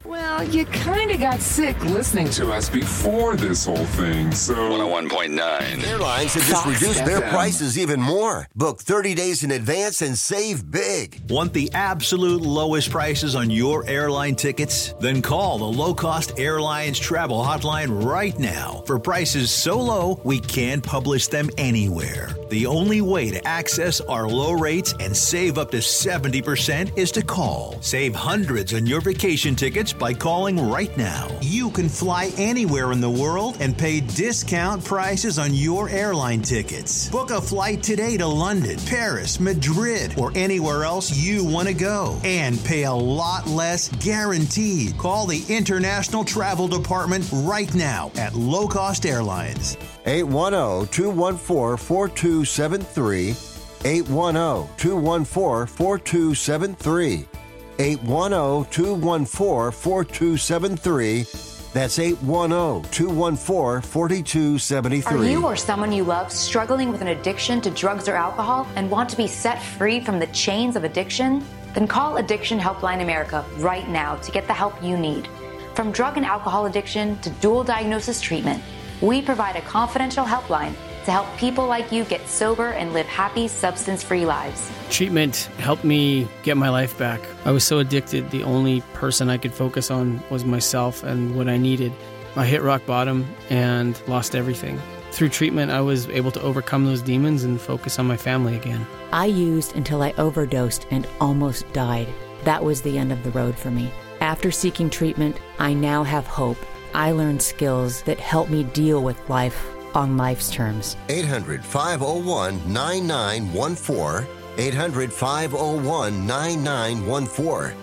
Well, you kind of got sick listening to us before this whole thing, so... 101.9. Airlines have just Fox reduced their FM. prices even more. Book 30 days in advance and save big. Want the absolute lowest prices on your airline tickets? Then call the Low Cost Airlines Travel Hotline right now for prices so low we can't publish them anywhere. The only way to access our low rates and save up to 70% is to call. Save hundreds on your vacation tickets by calling right now. You can fly anywhere in the world and pay discount prices on your airline tickets. Book a flight today to London, Paris, Madrid, or anywhere else you want to go and pay a lot less guaranteed. Call the International Travel Department right now at Low Cost Airlines. 810-214-4273. 810-214-4273. 810-214-4273. That's 810-214-4273. Are you or someone you love struggling with an addiction to drugs or alcohol and want to be set free from the chains of addiction? Then call Addiction Helpline America right now to get the help you need. From drug and alcohol addiction to dual diagnosis treatment, we provide a confidential helpline to help people like you get sober and live happy, substance-free lives. Treatment helped me get my life back. I was so addicted, the only person I could focus on was myself and what I needed. I hit rock bottom and lost everything. Through treatment, I was able to overcome those demons and focus on my family again. I used until I overdosed and almost died. That was the end of the road for me. After seeking treatment, I now have hope. I learned skills that help me deal with life on life's terms. 800-501-9914. 800-501-9914.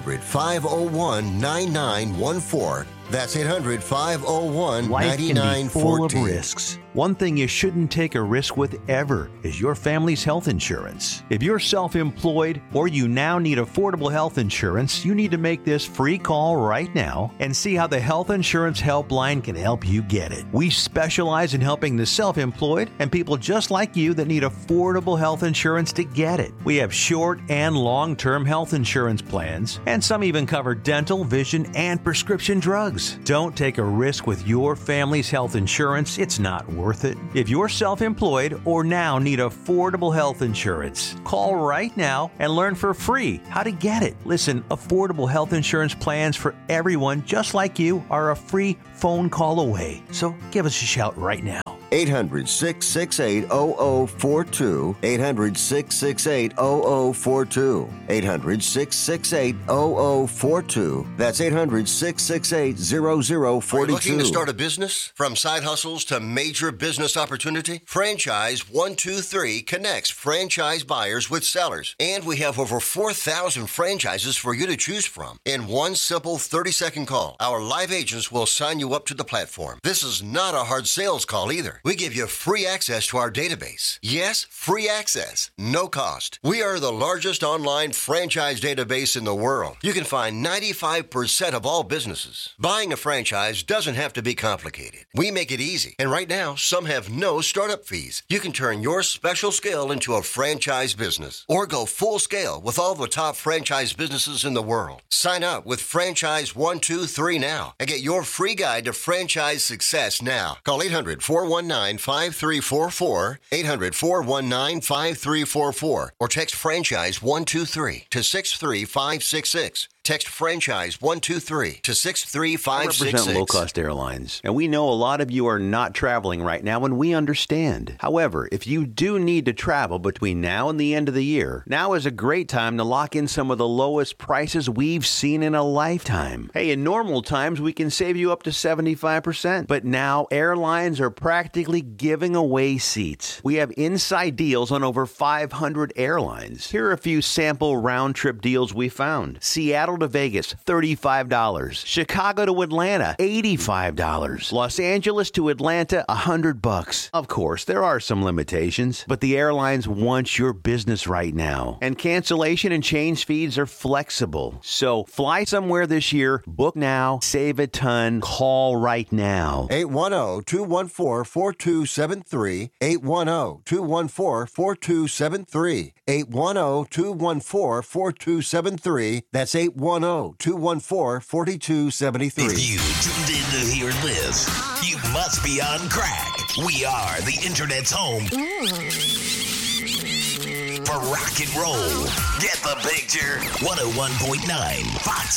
800-501-9914. That's 800-501-9914. Life can be full of risks. One thing you shouldn't take a risk with ever is your family's health insurance. If you're self-employed or you now need affordable health insurance, you need to make this free call right now and see how the Health Insurance Helpline can help you get it. We specialize in helping the self-employed and people just like you that need affordable health insurance to get it. We have short and long-term health insurance plans, and some even cover dental, vision, and prescription drugs. Don't take a risk with your family's health insurance. It's not worth it. If you're self-employed or now need affordable health insurance, call right now and learn for free how to get it. Listen, affordable health insurance plans for everyone just like you are a free phone call away. So give us a shout right now. 800-668-0042. 800-668-0042. 800-668-0042. That's 800-668-0042. Are you looking to start a business? From side hustles to major business opportunity? Franchise 123 connects franchise buyers with sellers. And we have over 4,000 franchises for you to choose from. In one simple 30-second call, our live agents will sign you up to the platform. This is not a hard sales call either. We give you free access to our database. Yes, free access, no cost. We are the largest online franchise database in the world. You can find 95% of all businesses. Buying a franchise doesn't have to be complicated. We make it easy. And right now, some have no startup fees. You can turn your special skill into a franchise business or go full scale with all the top franchise businesses in the world. Sign up with Franchise 123 now and get your free guide to franchise success now. Call 800-419-5344, 800-419-5344, or text Franchise 123 to 63566. Text Franchise 123 to 63566. I represent Low Cost Airlines, and we know a lot of you are not traveling right now, and we understand. However, if you do need to travel between now and the end of the year, now is a great time to lock in some of the lowest prices we've seen in a lifetime. Hey, in normal times, we can save you up to 75%, but now airlines are practically giving away seats. We have inside deals on over 500 airlines. Here are a few sample round-trip deals we found. Seattle to Vegas, $35. Chicago to Atlanta, $85. Los Angeles to Atlanta, $100. Of course, there are some limitations, but the airlines want your business right now. And cancellation and change fees are flexible. So fly somewhere this year, book now, save a ton, call right now. 810-214-4273. 810-214-4273. 810-214-4273. That's 810-214-4273. 810-214-4273. If you tuned in to hear this, you must be on crack. We are the Internet's home for rock and roll. Get the picture? 101.9 Fox